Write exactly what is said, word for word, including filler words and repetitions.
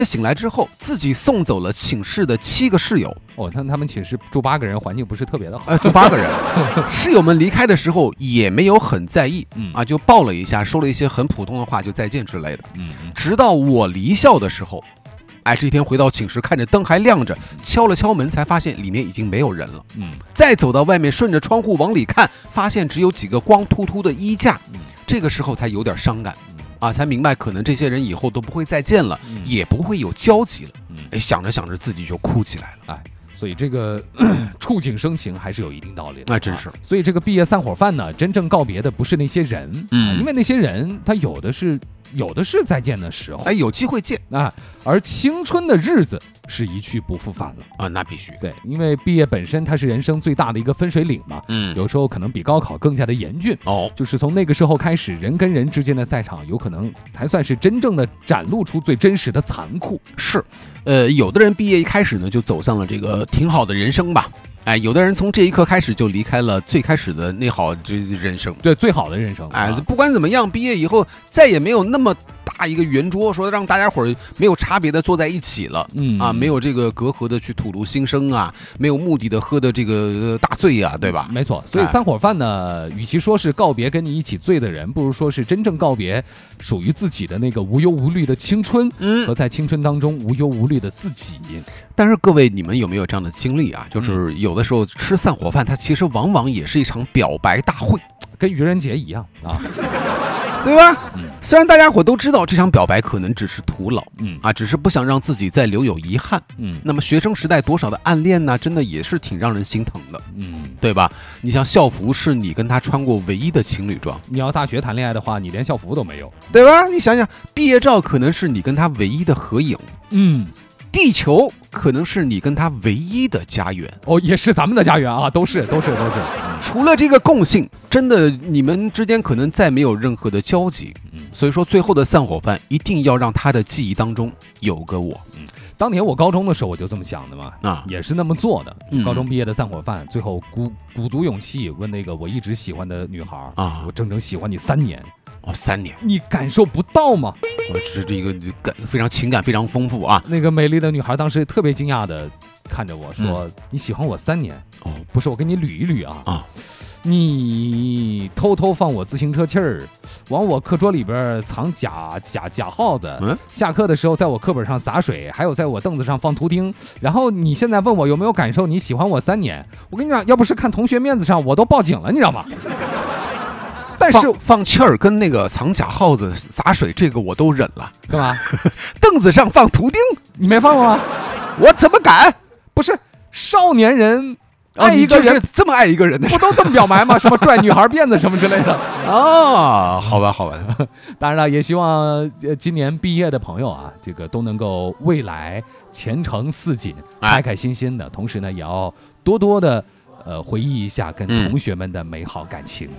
醒来之后，自己送走了寝室的七个室友。 哦，他他们寝室住八个人，环境不是特别的好。 呃，住八个人，室友们离开的时候也没有很在意， 嗯啊，就抱了一下，说了一些很普通的话，就再见之类的。 嗯嗯， 直到我离校的时候，哎，这天回到寝室，看着灯还亮着，敲了敲门，才发现里面已经没有人了。 嗯， 再走到外面，顺着窗户往里看，发现只有几个光秃秃的衣架。 嗯， 这个时候才有点伤感。啊，才明白可能这些人以后都不会再见了， 嗯、 也不会有交集了。 嗯， 哎，想着想着自己就哭起来了。 哎，所以这个触景生情还是有一定道理的。 那、哎、真是、啊。 所以这个毕业散伙饭呢，真正告别的不是那些人， 嗯， 啊、因为那些人他有的是有的是再见的时候， 哎，有机会见啊。而青春的日子是一去不复返了啊，那必须。 对，因为毕业本身它是人生最大的一个分水岭嘛， 嗯， 有时候可能比高考更加的严峻哦。 就是从那个时候开始，人跟人之间的赛场有可能才算是真正的展露出最真实的残酷。 是，呃，有的人毕业一开始呢就走上了这个挺好的人生吧。哎，有的人从这一刻开始就离开了最开始的那好这人生， 对，最好的人生。 哎，不管怎么样，毕业以后再也没有那么大一个圆桌，说让大家伙儿没有差别的坐在一起了， 嗯啊，没有这个隔阂的去吐露心声啊，没有目的的喝的这个大醉啊，对吧？ 没错，所以散伙饭呢，与其说是告别跟你一起醉的人，不如说是真正告别属于自己的那个无忧无虑的青春， 嗯， 和在青春当中无忧无虑的自己。 但是各位，你们有没有这样的经历啊？就是有的时候吃散伙饭，它其实往往也是一场表白大会， 跟愚人节一样啊， 对吧？嗯，虽然大家伙都知道这场表白可能只是徒劳， 嗯啊，只是不想让自己再留有遗憾， 嗯， 那么学生时代多少的暗恋呢，真的也是挺让人心疼的， 嗯， 对吧？你像校服是你跟他穿过唯一的情侣装， 你要大学谈恋爱的话，你连校服都没有， 对吧？你想想，毕业照可能是你跟他唯一的合影， 嗯。 地球可能是你跟他唯一的家园哦，也是咱们的家园啊，都是都是都是。 除了这个共性，真的你们之间可能再没有任何的交集。嗯，所以说最后的散伙饭一定要让他的记忆当中有个我。 嗯，当年我高中的时候我就这么想的嘛， 啊， 也是那么做的。 嗯、 高中毕业的散伙饭，最后鼓鼓足勇气问那个我一直喜欢的女孩啊， 我整整喜欢你三年。 哦，三年， 你感受不到吗？ 我这这个感非常情感非常丰富啊。 那个美丽的女孩当时特别惊讶的看着我说：“嗯、你喜欢我三年？哦，不是，我跟你捋一捋啊。 啊， 你偷偷放我自行车气儿，往我课桌里边藏假假假耗子， 嗯， 下课的时候在我课本上洒水，还有在我凳子上放图钉。然后你现在问我有没有感受？你喜欢我三年？我跟你讲，要不是看同学面子上，我都报警了，你知道吗？”但是放, 放气儿跟那个藏假耗子洒水，这个我都忍了， 干嘛？ 凳子上放图钉， 你没放过吗？ 我怎么敢？ 不是少年人爱一个人、 哦、是这么爱一个人的， 不都这么表白吗？什么拽女孩辫子什么之类的哦，好吧，好吧。 当然了，也希望今年毕业的朋友啊，这个都能够未来前程似锦，开开心心的。哎、同时呢，也要多多的呃回忆一下跟同学们的美好感情。嗯